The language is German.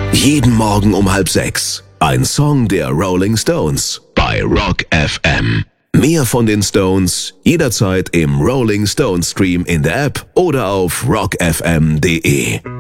Jeden Morgen um 5:30. Ein Song der Rolling Stones bei Rock FM. Mehr von den Stones jederzeit im Rolling Stones Stream in der App oder auf rockfm.de.